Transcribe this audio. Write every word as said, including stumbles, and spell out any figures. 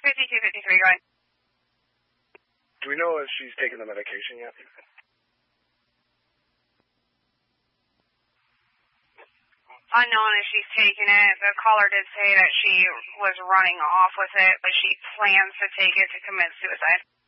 fifty-two fifty-three, go ahead. Do we know if she's taken the medication yet? Unknown if she's taken it. The caller did say that she was running off with it, but she plans to take it to commit suicide.